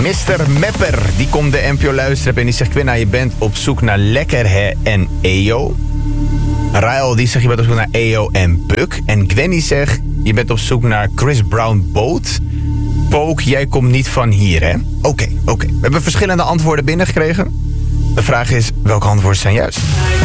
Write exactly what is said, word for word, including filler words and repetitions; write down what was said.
mister Mepper, die komt de N P O luisteren en die zegt... Quinna, je bent op zoek naar Lekker Hè en E O. Rael, die zegt je bent op zoek naar E O en Buck. En Gwenny zegt, je bent op zoek naar Chris Brown Boat. Pook, jij komt niet van hier, hè? Oké, okay, oké. Okay. We hebben verschillende antwoorden binnengekregen. De vraag is, welke antwoorden zijn juist?